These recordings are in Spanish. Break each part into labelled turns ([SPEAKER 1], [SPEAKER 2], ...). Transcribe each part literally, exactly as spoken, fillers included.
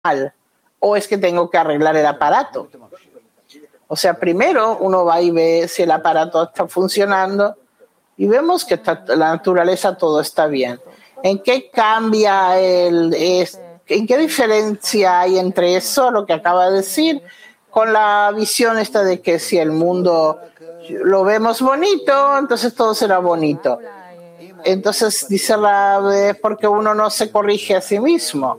[SPEAKER 1] mal, o es que tengo que arreglar el aparato. O sea, primero uno va y ve si el aparato está funcionando y vemos que está, la naturaleza todo está bien. ¿En qué cambia el, es, en qué diferencia hay entre eso, lo que acaba de decir, con la visión esta de que si el mundo lo vemos bonito, entonces todo será bonito? Entonces dice la es porque uno no se corrige a sí mismo.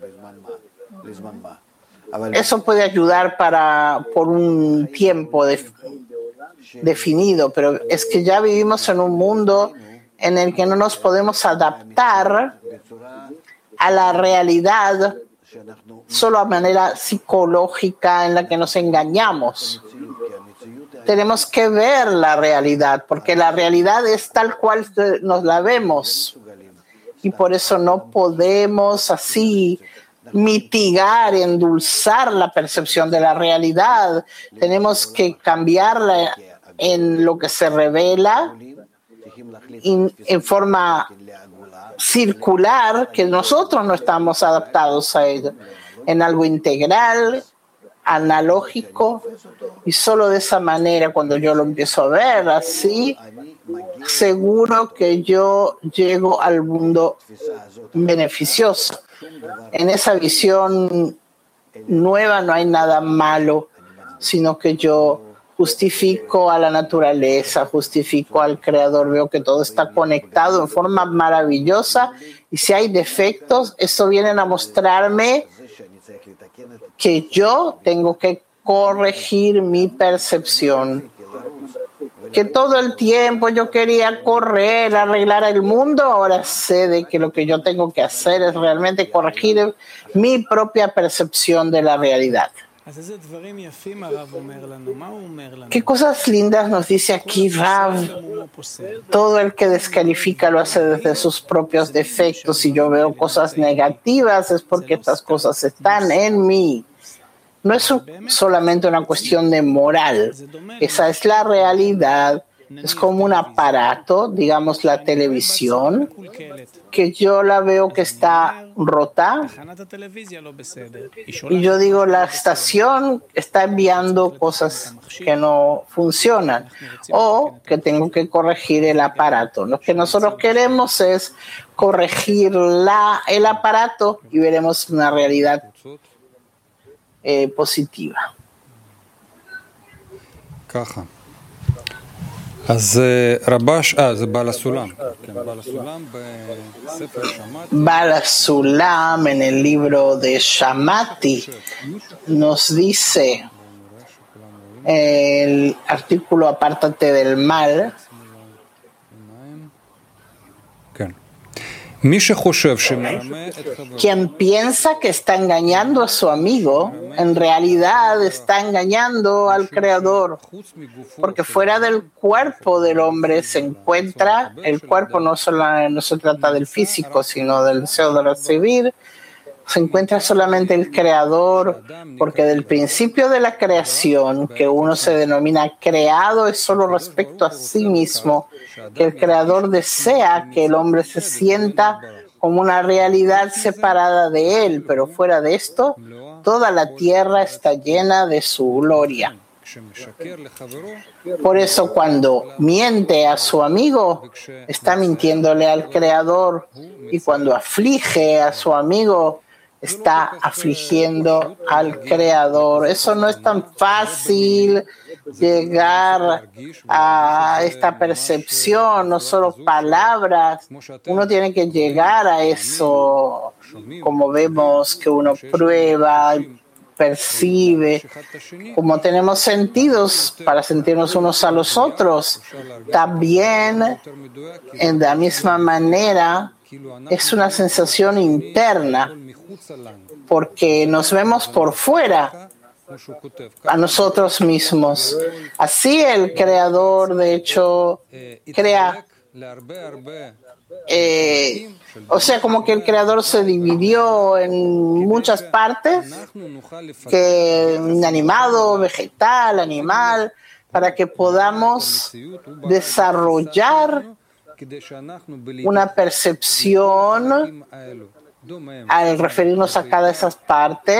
[SPEAKER 1] Eso puede ayudar para por un tiempo de, definido, pero es que ya vivimos en un mundo en el que no nos podemos adaptar a la realidad solo a manera psicológica en la que nos engañamos. Tenemos que ver la realidad, porque la realidad es tal cual nos la vemos. Y por eso no podemos así mitigar, endulzar la percepción de la realidad. Tenemos que cambiarla en lo que se revela en, en forma circular, que nosotros no estamos adaptados a ello, en algo integral, analógico, y solo de esa manera, cuando yo lo empiezo a ver así, seguro que yo llego al mundo beneficioso. En esa visión nueva no hay nada malo, sino que yo justifico a la naturaleza, justifico al Creador, veo que todo está conectado en forma maravillosa, y si hay defectos, eso viene a mostrarme que yo tengo que corregir mi percepción. Que todo el tiempo yo quería correr, arreglar el mundo, ahora sé de que lo que yo tengo que hacer es realmente corregir mi propia percepción de la realidad. ¿Qué cosas lindas nos dice aquí Rav? Todo el que descalifica lo hace desde sus propios defectos. Si yo veo cosas negativas es porque estas cosas están en mí. No es solamente una cuestión de moral, esa es la realidad. Es como un aparato, digamos la televisión, que yo la veo que está rota y yo digo la estación está enviando cosas que no funcionan o que tengo que corregir el aparato. Lo que nosotros queremos es corregir la, el aparato y veremos una realidad eh, positiva.
[SPEAKER 2] ככה. אז רבש, אה, זה בעל הסולם. כן, בעל הסולם בספר שמעתי.
[SPEAKER 1] בעל הסולם, en el libro de Shamati, nos dice el artículo Apártate del mal.
[SPEAKER 2] כן.
[SPEAKER 1] Quien piensa que está engañando a su amigo, en realidad está engañando al Creador, porque fuera del cuerpo del hombre se encuentra, el cuerpo no, solo, no se trata del físico, sino del deseo de recibir, se encuentra solamente el Creador, porque del principio de la creación, que uno se denomina creado, es solo respecto a sí mismo, que el Creador desea que el hombre se sienta como una realidad separada de él, pero fuera de esto, toda la tierra está llena de su gloria. Por eso cuando miente a su amigo, está mintiéndole al Creador, y cuando aflige a su amigo, está afligiendo al Creador. Eso no es tan fácil llegar a esta percepción, no solo palabras. Uno tiene que llegar a eso, como vemos que uno prueba, percibe, como tenemos sentidos para sentirnos unos a los otros. También, en la misma manera, es una sensación interna, porque nos vemos por fuera a nosotros mismos. Así el Creador, de hecho, crea, eh, o sea, como que el Creador se dividió en muchas partes, que inanimado, vegetal, animal, para que podamos desarrollar una percepción al referirnos a cada de esas partes,